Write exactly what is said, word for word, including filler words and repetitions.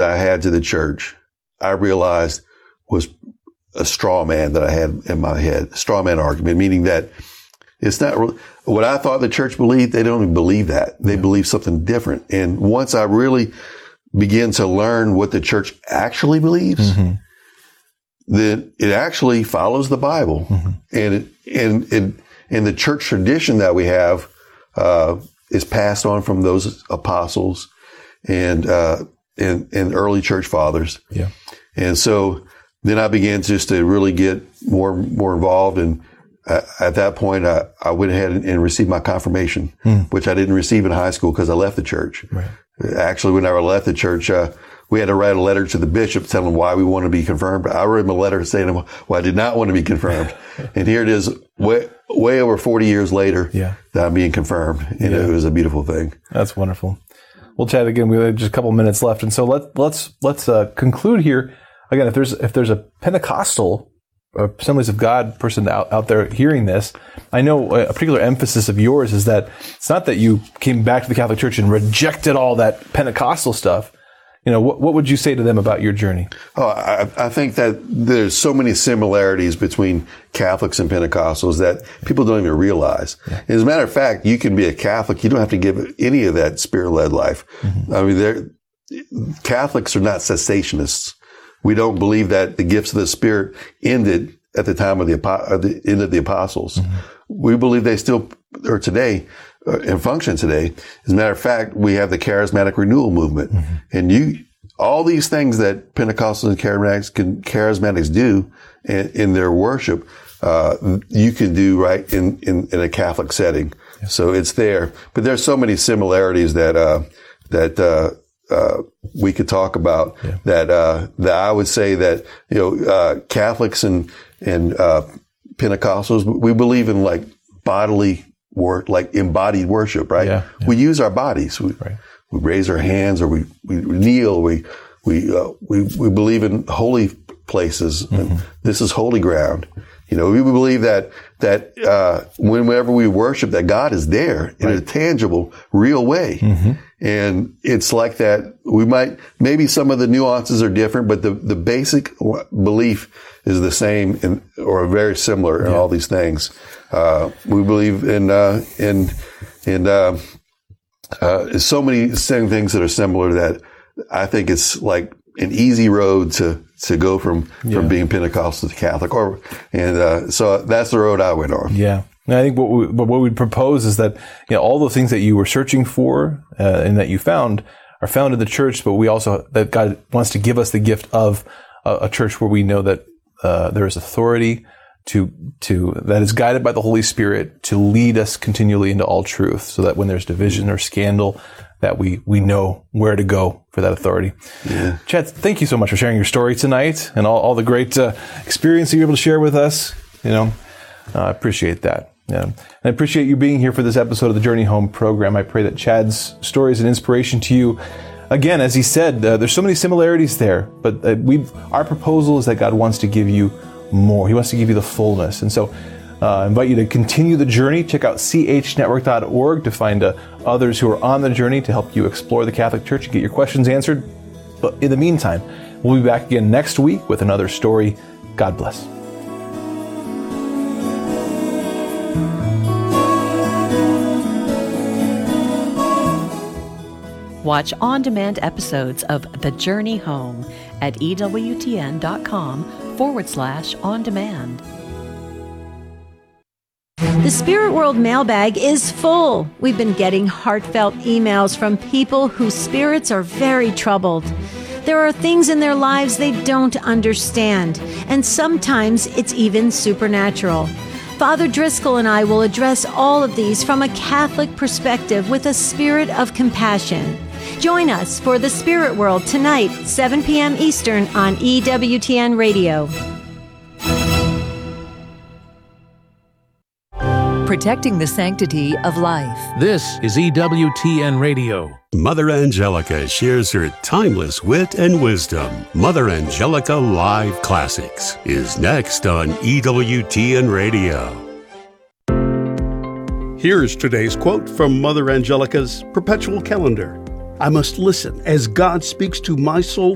I had to the church, I realized was a straw man that I had in my head, straw man argument, meaning that it's not what I thought the church believed. They don't even believe that. They yeah. believe something different. And once I really begin to learn what the church actually believes, mm-hmm. then it actually follows the Bible. Mm-hmm. And, it, and, and, and the church tradition that we have, uh, is passed on from those apostles and, uh, and, and early church fathers. Yeah. And so then I began just to really get more, more involved. And uh, at that point, I, I went ahead and, and received my confirmation, hmm. which I didn't receive in high school because I left the church. Right. Actually, when I left the church, uh, we had to write a letter to the bishop telling him why we want to be confirmed. I wrote him a letter saying, well, I did not want to be confirmed. And here it is, way, way over forty years later, yeah. that I'm being confirmed. And yeah. it was a beautiful thing. That's wonderful. Well, Chad, again, we have just a couple minutes left. And so let, let's, let's, uh, conclude here. Again, if there's, if there's a Pentecostal or Assemblies of God person out, out there hearing this, I know a particular emphasis of yours is that it's not that you came back to the Catholic Church and rejected all that Pentecostal stuff. You know, what, what would you say to them about your journey? Oh, I, I think that there's so many similarities between Catholics and Pentecostals that people don't even realize. Yeah. As a matter of fact, you can be a Catholic. You don't have to give any of that spirit-led life. Mm-hmm. I mean, they're, Catholics are not cessationists. We don't believe that the gifts of the Spirit ended at the time of the, uh, the end of the apostles. Mm-hmm. We believe they still are today. Uh, and function today. As a matter of fact, we have the charismatic renewal movement. Mm-hmm. And you, all these things that Pentecostals and charismatics can, charismatics do in, in their worship, uh, you can do right in, in, in a Catholic setting. Yeah. So it's there. But there's so many similarities that, uh, that, uh, uh, we could talk about yeah. that, uh, that I would say that, you know, uh, Catholics and, and, uh, Pentecostals, we believe in like bodily work, like embodied worship, right? Yeah, yeah. We use our bodies. We, right. we raise our hands or we, we kneel. We, we, uh, we, we believe in holy places. Mm-hmm. And this is holy ground. You know, we believe that, that, uh, whenever we worship that God is there in right. a tangible, real way. Mm-hmm. And it's like that. We might, maybe some of the nuances are different, but the, the basic belief is the same in, or very similar in yeah. all these things. Uh, we believe in, uh, in, in, uh, uh, so many same things that are similar that I think it's like an easy road to, to go from, yeah. from being Pentecostal to Catholic or, and, uh, so that's the road I went on. Yeah. And I think what we, what we'd propose is that, you know, all the things that you were searching for, uh, and that you found are found in the church, but we also, that God wants to give us the gift of a, a church where we know that, uh, there is authority to, to, that is guided by the Holy Spirit to lead us continually into all truth so that when there's division or scandal, that we, we know where to go for that authority. Yeah. Chad, thank you so much for sharing your story tonight and all, all the great, uh, experience that you're able to share with us. You know, uh, I appreciate that. Yeah. And I appreciate you being here for this episode of the Journey Home program. I pray that Chad's story is an inspiration to you. Again, as he said, uh, there's so many similarities there, but uh, we, our proposal is that God wants to give you more. He wants to give you the fullness. And so uh, I invite you to continue the journey. Check out c h network dot org to find uh, others who are on the journey to help you explore the Catholic Church and get your questions answered. But in the meantime, we'll be back again next week with another story. God bless. Watch on-demand episodes of The Journey Home at E W T N dot com forward slash on demand. The Spirit World mailbag is full. We've been getting heartfelt emails from people whose spirits are very troubled. There are things in their lives they don't understand, and sometimes it's even supernatural. Father Driscoll and I will address all of these from a Catholic perspective with a spirit of compassion. Join us for The Spirit World tonight, seven p.m. Eastern on E W T N Radio. Protecting the sanctity of life. This is E W T N Radio. Mother Angelica shares her timeless wit and wisdom. Mother Angelica Live Classics is next on E W T N Radio. Here's today's quote from Mother Angelica's Perpetual Calendar. I must listen as God speaks to my soul